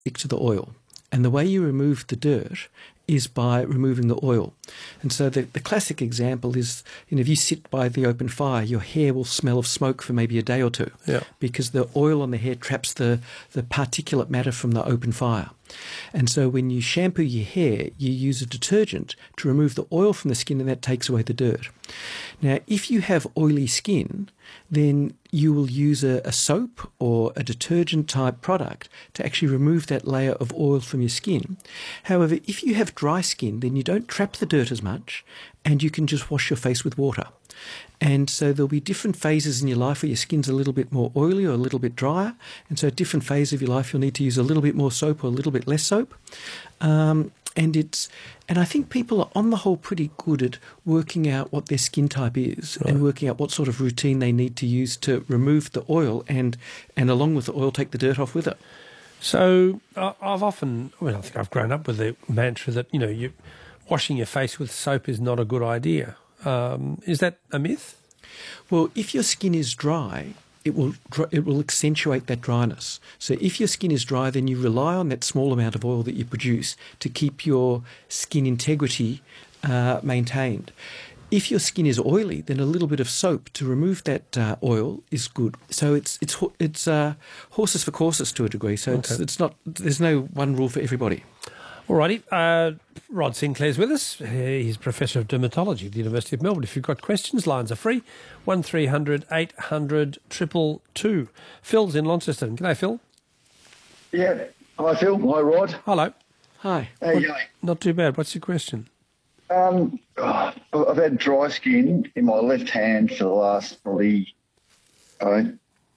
stick to the oil. And the way you remove the dirt is by removing the oil. And so the classic example is, if you sit by the open fire, your hair will smell of smoke for maybe a day or two, because the oil on the hair traps the particulate matter from the open fire. And so when you shampoo your hair, you use a detergent to remove the oil from the skin, and that takes away the dirt. Now, if you have oily skin, then you will use a soap or a detergent type product to actually remove that layer of oil from your skin. However, if you have dry skin, then you don't trap the dirt as much, and you can just wash your face with water. And so there'll be different phases in your life where your skin's a little bit more oily or a little bit drier. And so at different phases of your life, you'll need to use a little bit more soap or a little bit less soap. And I think people are on the whole pretty good at working out what their skin type is, and working out what sort of routine they need to use to remove the oil and along with the oil, take the dirt off with it. So I think I've grown up with the mantra that, washing your face with soap is not a good idea. Is that a myth? Well, if your skin is dry, it will accentuate that dryness. So if your skin is dry, then you rely on that small amount of oil that you produce to keep your skin integrity maintained. If your skin is oily, then a little bit of soap to remove that oil is good. So it's horses for courses to a degree. So it's not. There's no one rule for everybody. Alrighty, Rod Sinclair's with us. He's Professor of Dermatology at the University of Melbourne. If you've got questions, lines are free. 1300 800 222. Phil's in Launceston. G'day, Phil. Yeah. Hi, Phil. Hi, Rod. Hello. Hi. How you going? Not too bad. What's your question? I've had dry skin in my left hand for the last probably 5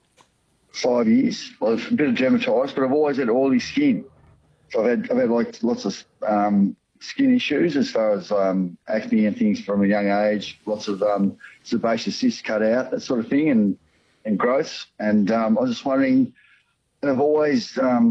years. Well, it's a bit of dermatitis, but I've always had oily skin. So I've had like lots of skin issues as far as acne and things from a young age. Lots of sebaceous cysts cut out, that sort of thing, and growths. And I was just wondering, and I've always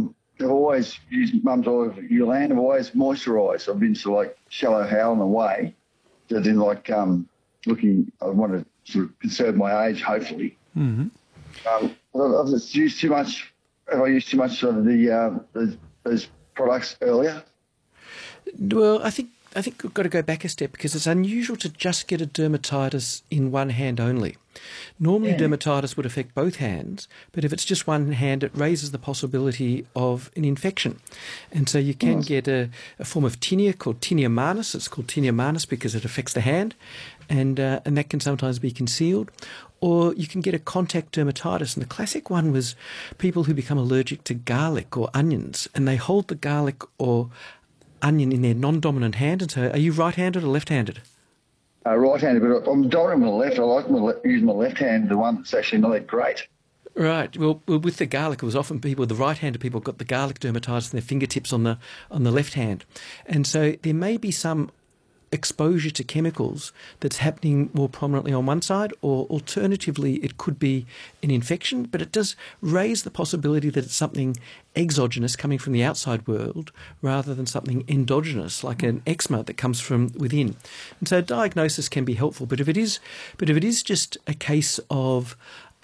used Mum's Oil of Ulan. I've always moisturised. I've been sort of like shallow howling away. So I didn't like looking. I want to sort of conserve my age, hopefully. Mm-hmm. I've just used too much. Have I used too much of those products earlier? Well, I think we've got to go back a step, because it's unusual to just get a dermatitis in one hand only. Normally, dermatitis would affect both hands, but if it's just one hand, it raises the possibility of an infection. And so you can get a form of tinea called tinea manus. It's called tinea manus because it affects the hand, and that can sometimes be concealed. Or you can get a contact dermatitis. And the classic one was people who become allergic to garlic or onions, and they hold the garlic or onion in their non-dominant hand. And so, are you right-handed or left-handed? Right-handed, but I'm dominant with the left. I like using my left hand, the one that's actually not that great. Right. Well, with the garlic, it was often the right-handed people got the garlic dermatitis in their fingertips on the left hand. And so there may be some exposure to chemicals that's happening more prominently on one side, or alternatively it could be an infection, but it does raise the possibility that it's something exogenous coming from the outside world rather than something endogenous like an eczema that comes from within. And so diagnosis can be helpful, but if it is just a case of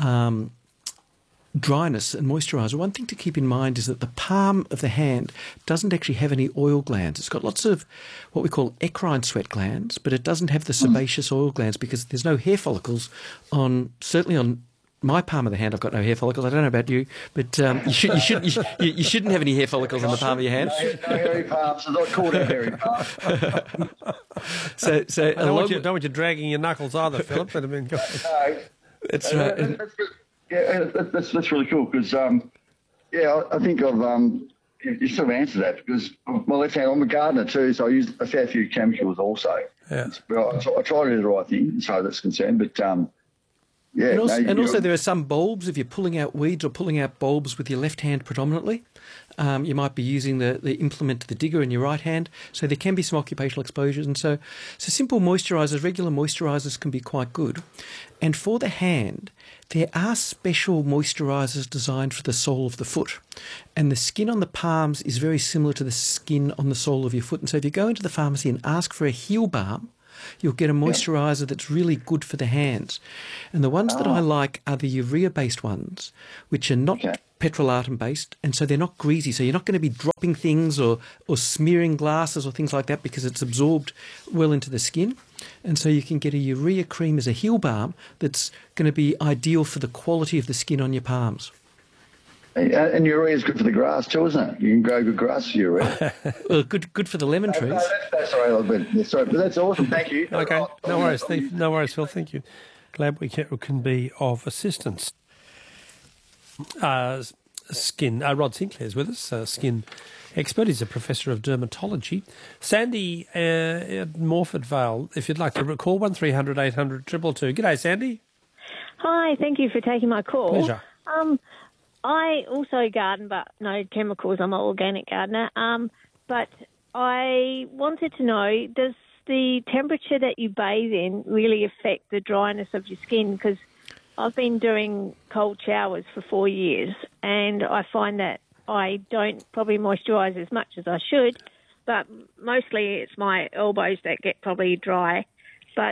dryness and moisturiser, one thing to keep in mind is that the palm of the hand doesn't actually have any oil glands. It's got lots of what we call eccrine sweat glands, but it doesn't have the sebaceous oil glands because there's no hair follicles certainly on my palm of the hand. I've got no hair follicles. I don't know about you, but you shouldn't have any hair follicles on the palm of your hand. No hairy palms. I'm not called a hairy palm. So I don't want you dragging your knuckles either, Philip. But I mean, that's right. That's really cool because, I think you sort of answered that because my left hand, I'm a gardener too, so I use a fair few chemicals also. Yeah. I try to do the right thing as far as that's concerned, but And also there are some bulbs, if you're pulling out weeds or pulling out bulbs with your left hand predominantly, you might be using the implement, the digger, in your right hand. So there can be some occupational exposures. And so simple moisturisers, regular moisturisers can be quite good. And for the hand, there are special moisturisers designed for the sole of the foot. And the skin on the palms is very similar to the skin on the sole of your foot. And so if you go into the pharmacy and ask for a heel balm, you'll get a moisturiser that's really good for the hands. And the ones that I like are the urea-based ones, which are not petrolatum-based, and so they're not greasy. So you're not going to be dropping things or smearing glasses or things like that because it's absorbed well into the skin. And so you can get a urea cream as a heel balm that's going to be ideal for the quality of the skin on your palms. And urea is good for the grass too, isn't it? You can grow good grass with urea. Well, good for the lemon trees. That's sorry, a little bit. Sorry, but that's awesome. Thank you. Okay, no worries, Steve. No worries, Phil. Thank you. Glad we can be of assistance. Rod Sinclair's with us, skin expert. He's a professor of dermatology. Sandy at Morford Vale, if you'd like to recall, 1300 800 222. G'day, Sandy. Hi, thank you for taking my call. Pleasure. I also garden, but no chemicals. I'm an organic gardener. But I wanted to know, does the temperature that you bathe in really affect the dryness of your skin? Because I've been doing cold showers for 4 years, and I find that I don't probably moisturise as much as I should, but mostly it's my elbows that get probably dry. But,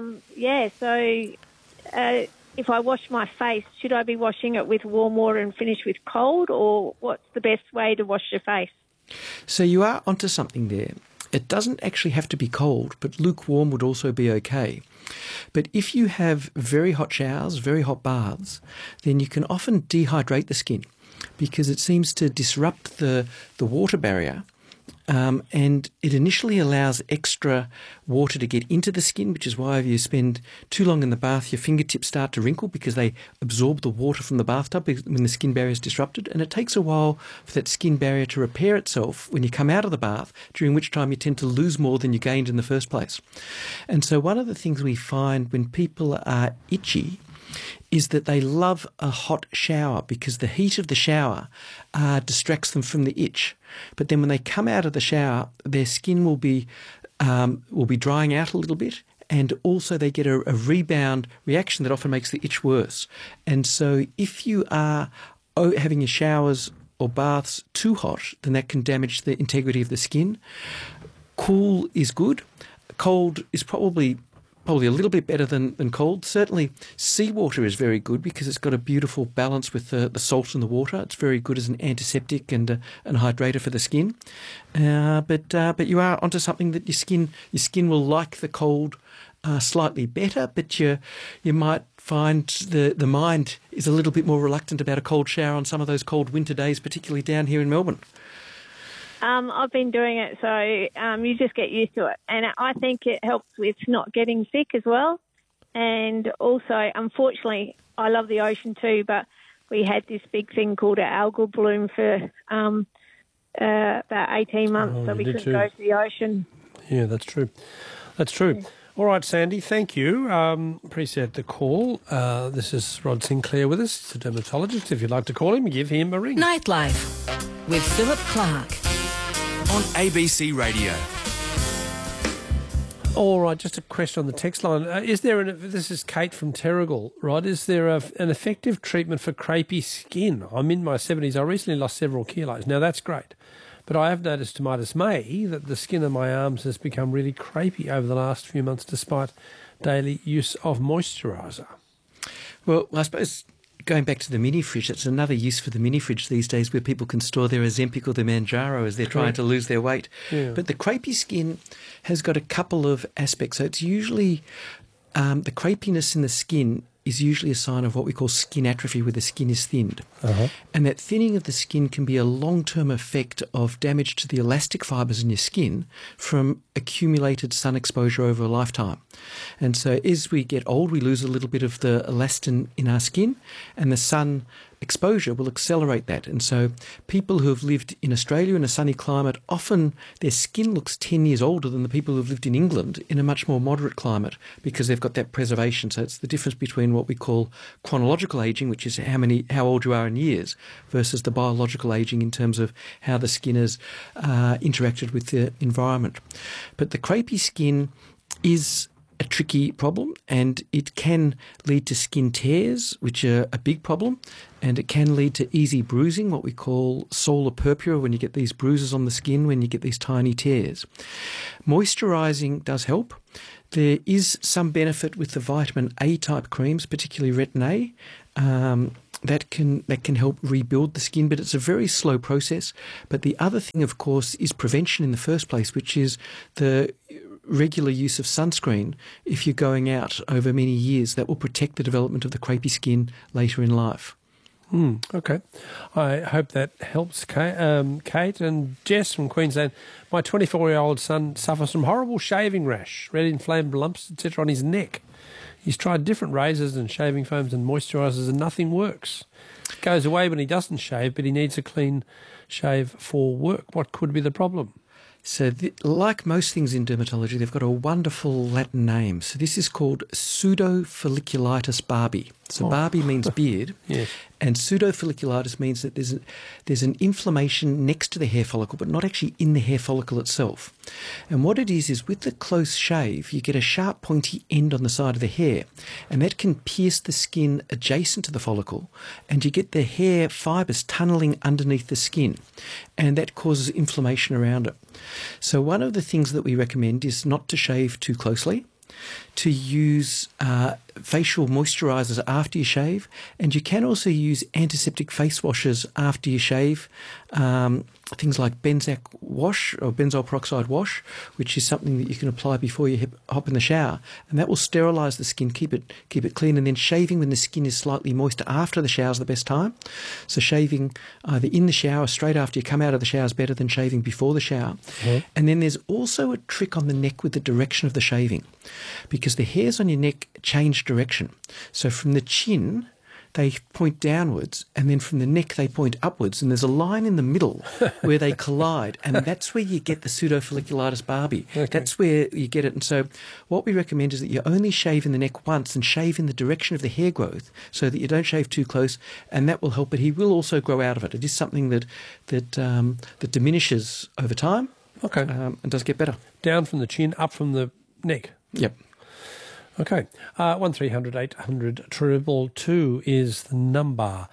if I wash my face, should I be washing it with warm water and finish with cold, or what's the best way to wash your face? So you are onto something there. It doesn't actually have to be cold, but lukewarm would also be okay. But if you have very hot showers, very hot baths, then you can often dehydrate the skin because it seems to disrupt the water barrier. And it initially allows extra water to get into the skin, which is why if you spend too long in the bath, your fingertips start to wrinkle because they absorb the water from the bathtub when the skin barrier is disrupted. And it takes a while for that skin barrier to repair itself when you come out of the bath, during which time you tend to lose more than you gained in the first place. And so one of the things we find when people are itchy is that they love a hot shower because the heat of the shower distracts them from the itch. But then when they come out of the shower, their skin will be drying out a little bit, and also they get a rebound reaction that often makes the itch worse. And so if you are having your showers or baths too hot, then that can damage the integrity of the skin. Cool is good. Cold is probably a little bit better than cold. Certainly seawater is very good because it's got a beautiful balance with the salt in the water. It's very good as an antiseptic and an hydrator for the skin. But you are onto something that your skin will like the cold slightly better, but you might find the mind is a little bit more reluctant about a cold shower on some of those cold winter days, particularly down here in Melbourne. I've been doing it, so you just get used to it. And I think it helps with not getting sick as well. And also, unfortunately, I love the ocean too, but we had this big thing called an algal bloom for about 18 months, so we couldn't go to the ocean. Yeah, that's true. That's true. Yeah. All right, Sandy, thank you. Appreciate the call. This is Rod Sinclair with us. He's a dermatologist. If you'd like to call him, give him a ring. Nightlife with Philip Clark on ABC Radio. All right, just a question on the text line. This is Kate from Terrigal, right? Is there an effective treatment for crepey skin? I'm in my 70s. I recently lost several kilos. Now, that's great. But I have noticed to my dismay that the skin of my arms has become really crepey over the last few months despite daily use of moisturiser. Well, I suppose going back to the mini fridge, it's another use for the mini fridge these days where people can store their Ozempic or their Manjaro as they're trying to lose their weight. Yeah. But the crepey skin has got a couple of aspects. So it's usually the crepiness in the skin is usually a sign of what we call skin atrophy, where the skin is thinned. Uh-huh. And that thinning of the skin can be a long-term effect of damage to the elastic fibres in your skin from accumulated sun exposure over a lifetime. And so as we get old, we lose a little bit of the elastin in our skin, and the sun exposure will accelerate that. And so people who have lived in Australia in a sunny climate, often their skin looks 10 years older than the people who have lived in England in a much more moderate climate because they've got that preservation. So it's the difference between what we call chronological aging, which is how old you are in years, versus the biological aging in terms of how the skin has interacted with the environment. But the crepey skin is a tricky problem, and it can lead to skin tears, which are a big problem, and it can lead to easy bruising, what we call solar purpura, when you get these bruises on the skin when you get these tiny tears. Moisturising does help. There is some benefit with the vitamin A type creams, particularly Retin A. That can help rebuild the skin, but it's a very slow process. But the other thing, of course, is prevention in the first place, which is the regular use of sunscreen. If you're going out over many years, that will protect the development of the crepey skin later in life. Okay. I hope that helps, Kate. And Jess from Queensland. My 24-year-old son suffers from horrible shaving rash, red inflamed lumps, etc. on his neck. He's tried different razors and shaving foams and moisturisers and nothing works. It goes away when he doesn't shave, but he needs a clean shave for work. What could be the problem? So like most things in dermatology, they've got a wonderful Latin name. So this is called pseudofolliculitis barbae. So barbae means beard, Yes. and pseudofolliculitis means that there's an inflammation next to the hair follicle, but not actually in the hair follicle itself. And what it is with the close shave, you get a sharp pointy end on the side of the hair, and that can pierce the skin adjacent to the follicle, and you get the hair fibres tunnelling underneath the skin, and that causes inflammation around it. So one of the things that we recommend is not to shave too closely, to use facial moisturisers after you shave, and you can also use antiseptic face washes after you shave, things like Benzac wash or benzoyl peroxide wash, which is something that you can apply before you hop in the shower, and that will sterilise the skin, keep it clean. And then shaving when the skin is slightly moist after the shower is the best time. So shaving either in the shower, straight after you come out of the shower, is better than shaving before the shower. Mm-hmm. And then there's also a trick on the neck with the direction of the shaving, because the hairs on your neck change direction. So from the chin, they point downwards, and then from the neck they point upwards, and there's a line in the middle where they collide, and that's where you get the pseudofolliculitis barbae. Okay. That's where you get it. And so what we recommend is that you only shave in the neck once and shave in the direction of the hair growth so that you don't shave too close, and that will help. But he will also grow out of it. It is something that diminishes over time. Okay. And does get better. Down from the chin, up from the neck. Yep. Okay, 1300 800 222 is the number.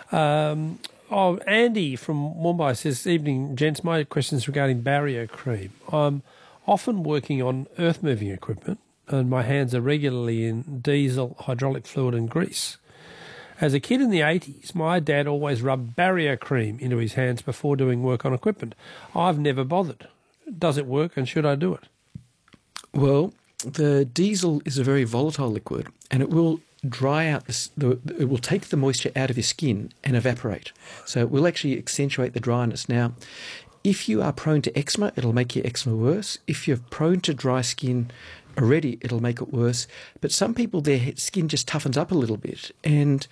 Andy from Mumbai says, "Evening, gents. My question is regarding barrier cream. I'm often working on earth-moving equipment, and my hands are regularly in diesel, hydraulic fluid and grease. As a kid in the 80s, my dad always rubbed barrier cream into his hands before doing work on equipment. I've never bothered. Does it work, and should I do it?" Well, the diesel is a very volatile liquid, and it will dry out it will take the moisture out of your skin and evaporate. So it will actually accentuate the dryness. Now, if you are prone to eczema, it'll make your eczema worse. If you're prone to dry skin already, it'll make it worse. But some people, their skin just toughens up a little bit, and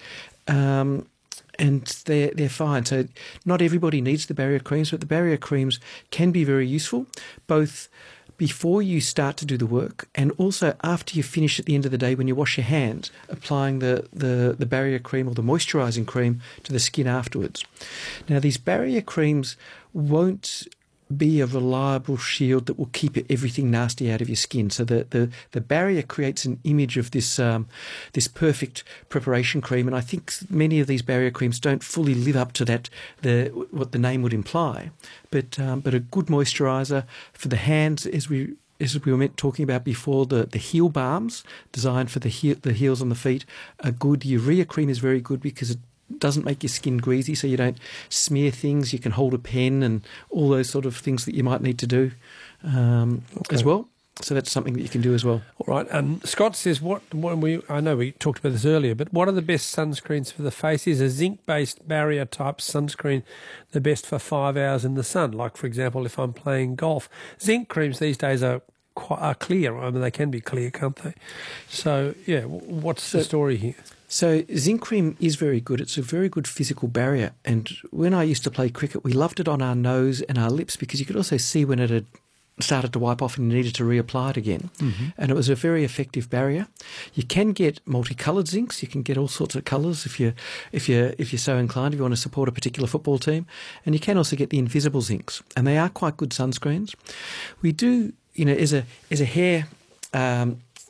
they're fine. So not everybody needs the barrier creams, but the barrier creams can be very useful, both before you start to do the work and also after you finish at the end of the day when you wash your hands, applying the barrier cream or the moisturising cream to the skin afterwards. Now, these barrier creams won't be a reliable shield that will keep everything nasty out of your skin. So the barrier creates an image of this perfect preparation cream, and I think many of these barrier creams don't fully live up to that, what the name would imply. But a good moisturiser for the hands, as we were talking about before, the heel balms designed for the heels on the feet are good. Urea cream is very good because it doesn't make your skin greasy, so you don't smear things. You can hold a pen and all those sort of things that you might need to do as well. So that's something that you can do as well. All right. Scott says, I know we talked about this earlier, but what are the best sunscreens for the face? Is a zinc-based barrier type sunscreen the best for 5 hours in the sun? Like, for example, if I'm playing golf. Zinc creams these days are clear. I mean, they can be clear, can't they? So, yeah, what's the story here? So zinc cream is very good. It's a very good physical barrier. And when I used to play cricket, we loved it on our nose and our lips because you could also see when it had started to wipe off and you needed to reapply it again. Mm-hmm. And it was a very effective barrier. You can get multicoloured zincs. You can get all sorts of colours if you're so inclined, if you want to support a particular football team. And you can also get the invisible zincs. And they are quite good sunscreens. We do, as a hair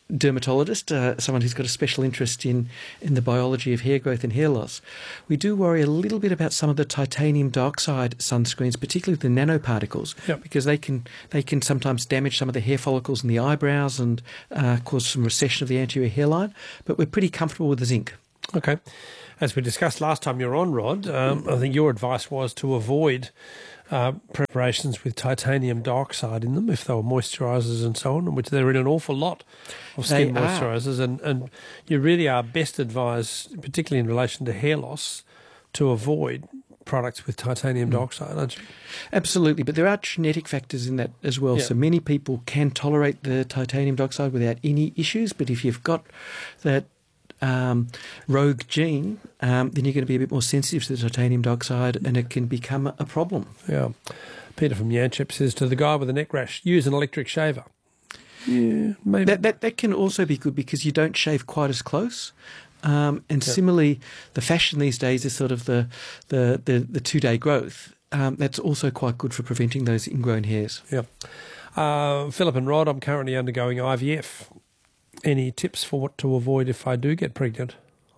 dermatologist, someone who's got a special interest in the biology of hair growth and hair loss, we do worry a little bit about some of the titanium dioxide sunscreens, particularly the nanoparticles, because they can sometimes damage some of the hair follicles in the eyebrows and cause some recession of the anterior hairline. But we're pretty comfortable with the zinc. Okay. As we discussed last time you were on, Rod, I think your advice was to avoid preparations with titanium dioxide in them if they were moisturisers and so on, which they're in an awful lot of skin moisturisers. And you really are best advised, particularly in relation to hair loss, to avoid products with titanium dioxide, aren't you? Absolutely, but there are genetic factors in that as well. Yeah. So many people can tolerate the titanium dioxide without any issues, but if you've got that rogue gene, then you're going to be a bit more sensitive to the titanium dioxide and it can become a problem. Yeah. Peter from Yanchep says, to the guy with a neck rash, use an electric shaver. Yeah, maybe. That can also be good because you don't shave quite as close. Similarly, the fashion these days is sort of the 2-day growth. That's also quite good for preventing those ingrown hairs. Yeah. Philip and Rod, I'm currently undergoing IVF. Any tips for what to avoid if I do get pregnant?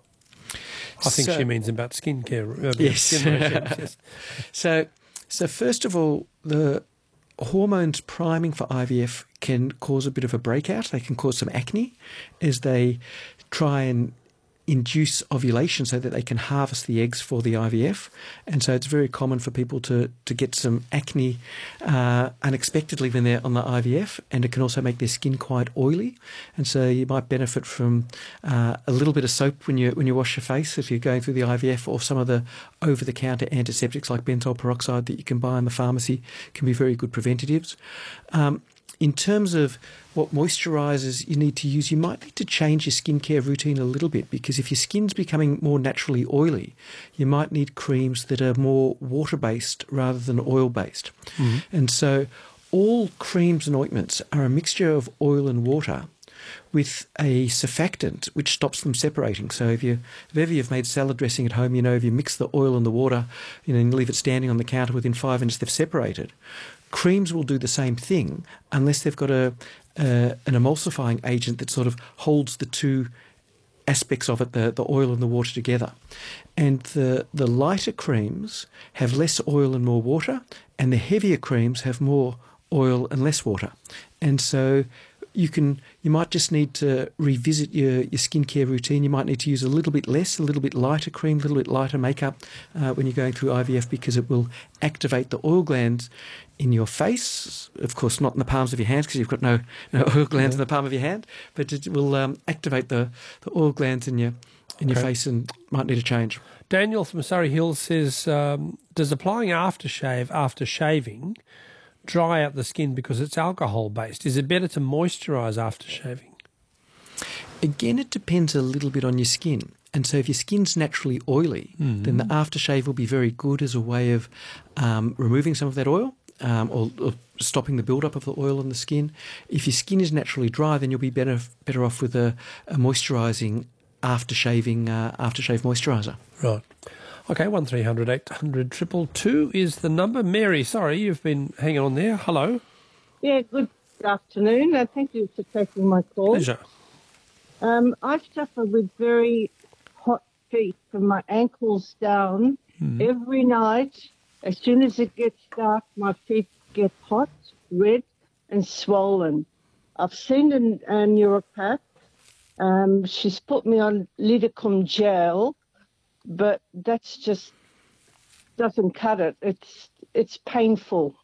I think she means about skincare. Yes. Skin regimes, yes. So first of all, the hormones priming for IVF can cause a bit of a breakout. They can cause some acne as they try and induce ovulation so that they can harvest the eggs for the IVF. And so it's very common for people to get some acne unexpectedly when they're on the IVF, and it can also make their skin quite oily. And so you might benefit from a little bit of soap when you wash your face if you're going through the IVF, or some of the over-the-counter antiseptics like benzoyl peroxide that you can buy in the pharmacy can be very good preventatives. In terms of what moisturisers you need to use, you might need to change your skincare routine a little bit, because if your skin's becoming more naturally oily, you might need creams that are more water-based rather than oil-based. Mm-hmm. And so all creams and ointments are a mixture of oil and water with a surfactant which stops them separating. So if ever you've made salad dressing at home, if you mix the oil and the water, and leave it standing on the counter, within 5 minutes they've separated. Creams will do the same thing unless they've got an emulsifying agent that sort of holds the two aspects of it, the oil and the water, together. And the lighter creams have less oil and more water, and the heavier creams have more oil and less water. And so you might just need to revisit your skincare routine. You might need to use a little bit less, a little bit lighter cream, a little bit lighter makeup when you're going through IVF, because it will activate the oil glands in your face. Of course, not in the palms of your hands, because you've got no oil glands in the palm of your hand, but it will activate the oil glands in your face, and might need a change. Daniel from Surrey Hills says, does applying aftershave after shaving dry out the skin because it's alcohol-based? Is it better to moisturise after shaving? Again, it depends a little bit on your skin. And so if your skin's naturally oily, then the aftershave will be very good as a way of removing some of that oil, or stopping the build-up of the oil on the skin. If your skin is naturally dry, then you'll be better off with a moisturising aftershave moisturiser. Right. Okay, 1300 800 222 is the number. Mary, sorry, you've been hanging on there. Hello. Yeah, good afternoon. Thank you for taking my call. Pleasure. I suffer with very hot feet from my ankles down. Every night. As soon as it gets dark, my feet get hot, red and swollen. I've seen a neuropath. She's put me on Lidocum gel, but that's just doesn't cut it. It's painful.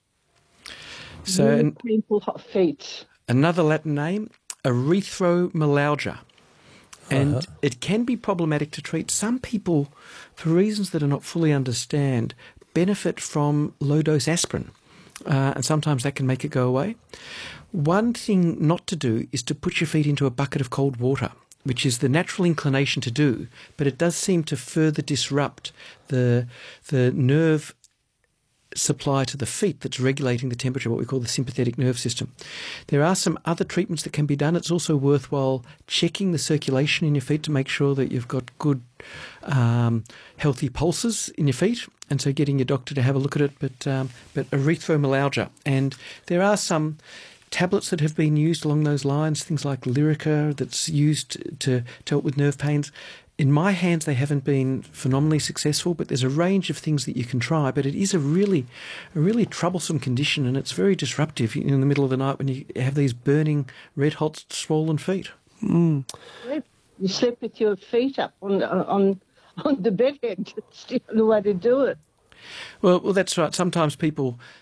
So really painful hot feet. Another Latin name, erythromelalgia. And it can be problematic to treat. Some people, for reasons that are not fully understood, benefit from low-dose aspirin, and sometimes that can make it go away. One thing not to do is to put your feet into a bucket of cold water, which is the natural inclination to do, but it does seem to further disrupt the nerve supply to the feet that's regulating the temperature, what we call the sympathetic nerve system. There are some other treatments that can be done. It's also worthwhile checking the circulation in your feet to make sure that you've got good, healthy pulses in your feet, and so getting your doctor to have a look at it. But erythromelalgia, and there are some tablets that have been used along those lines, things like Lyrica that's used to help with nerve pains. In my hands, they haven't been phenomenally successful, but there's a range of things that you can try. But it is a really troublesome condition, and it's very disruptive in the middle of the night when you have these burning, red-hot, swollen feet. Mm. You sleep with your feet up on the bed head. It's the only way to do it. Well, that's right. Sometimes people